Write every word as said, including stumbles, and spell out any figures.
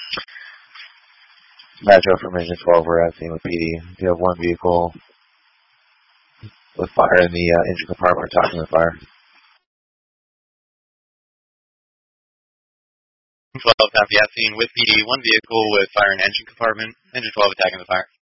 Metro from Engine twelve, we're at scene with P D. You have one vehicle with fire in the uh, engine compartment. We're talking the fire. twelve, copy, at scene with P D. One vehicle with fire in engine compartment. Engine twelve attacking the fire.